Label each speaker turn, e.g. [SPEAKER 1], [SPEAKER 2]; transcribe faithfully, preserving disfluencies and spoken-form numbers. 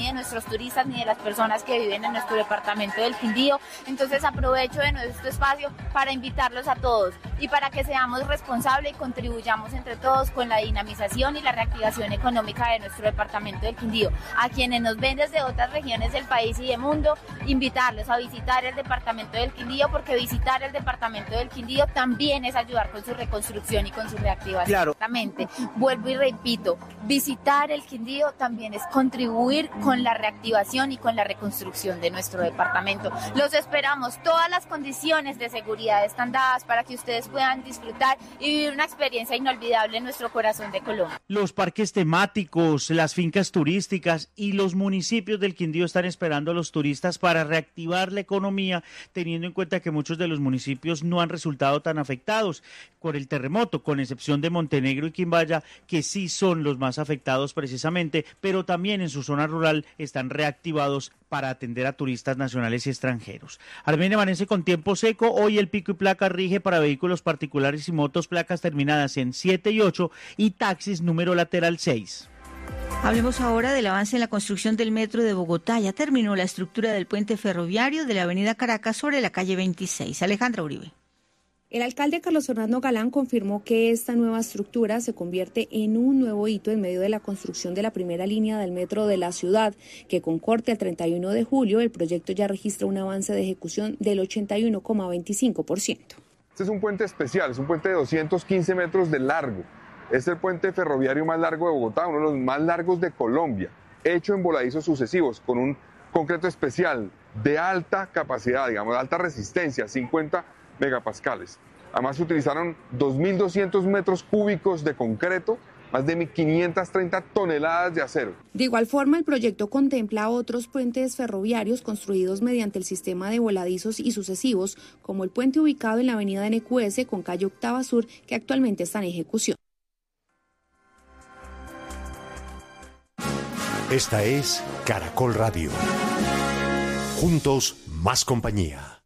[SPEAKER 1] de nuestros turistas ni de las personas que viven en nuestro departamento del Quindío. Entonces aprovecho de nuestro espacio para invitarlos a todos y para que seamos responsables y contribuyamos entre todos con la dinamización y la reactivación económica de nuestro departamento del Quindío. A quienes nos ven desde otras regiones del país y del mundo, invitarlos a visitar el departamento del Quindío, porque visitar el departamento del Quindío también es ayudar con su reconstrucción y con su reactivación.
[SPEAKER 2] Claro.
[SPEAKER 1] Exactamente. Vuelvo y repito, visitar el Quindío también es contribuir con la reactivación y con la reconstrucción de nuestro departamento. Los esperamos, todas las condiciones de seguridad están dadas para que ustedes puedan disfrutar y vivir una experiencia inolvidable en nuestro corazón de Colombia.
[SPEAKER 2] Los parques temáticos, las fincas turísticas y los municipios del Quindío están esperando a los turistas para reactivar la economía, teniendo en cuenta que muchos de los municipios no han resultado tan afectados por el terremoto, con excepción de Montenegro y Quimbaya, que sí son los más afectados precisamente, pero también en su zona rural están reactivados para atender a turistas nacionales y extranjeros. Armenia amanece con tiempo seco, hoy el pico y placa rige para vehículos particulares y motos, placas terminadas en siete y ocho y taxis número lateral seis.
[SPEAKER 3] Hablemos ahora del avance en la construcción del metro de Bogotá. Ya terminó la estructura del puente ferroviario de la avenida Caracas sobre la calle veintiséis. Alejandra Uribe.
[SPEAKER 4] El alcalde Carlos Fernando Galán confirmó que esta nueva estructura se convierte en un nuevo hito en medio de la construcción de la primera línea del metro de la ciudad, que con corte al treinta y uno de julio, el proyecto ya registra un avance de ejecución del ochenta y uno coma veinticinco por ciento.
[SPEAKER 5] Este es un puente especial, es un puente de doscientos quince metros de largo. Es el puente ferroviario más largo de Bogotá, uno de los más largos de Colombia, hecho en voladizos sucesivos, con un concreto especial de alta capacidad, digamos, de alta resistencia, cincuenta megapascales. Además se utilizaron dos mil doscientos metros cúbicos de concreto, más de quinientas treinta toneladas de acero.
[SPEAKER 4] De igual forma, el proyecto contempla otros puentes ferroviarios construidos mediante el sistema de voladizos y sucesivos, como el puente ubicado en la avenida N Q S con calle Octava Sur, que actualmente está en ejecución.
[SPEAKER 6] Esta es Caracol Radio. Juntos, más compañía.